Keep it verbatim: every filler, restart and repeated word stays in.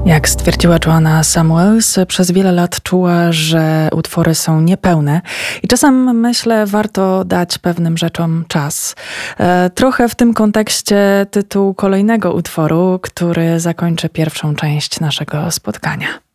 Jak stwierdziła Joanna Samuels, przez wiele lat czuła, że utwory są niepełne i czasem, myślę, warto dać pewnym rzeczom czas. E, trochę w tym kontekście tytuł kolejnego utworu, który zakończy pierwszą część naszego spotkania.